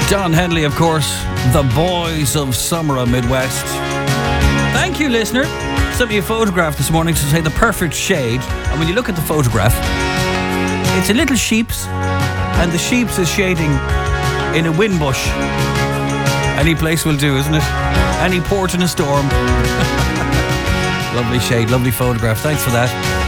Don Henley, of course, the boys of Summer Midwest. Thank you, listener. Sent me a photograph this morning to say the perfect shade. And when you look at the photograph, it's a little sheep's, and the sheep's is shading in a wind bush. Any place will do, isn't it? Any port in a storm. Lovely shade, lovely photograph. Thanks for that.